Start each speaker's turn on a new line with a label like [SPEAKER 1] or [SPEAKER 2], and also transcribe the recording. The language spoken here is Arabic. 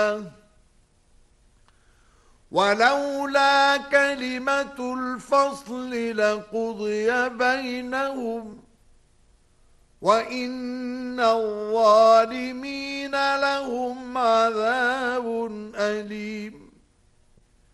[SPEAKER 1] ولولا كلمة الفصل لقضي بينهم وإن الظالمين لهم عذاب أليم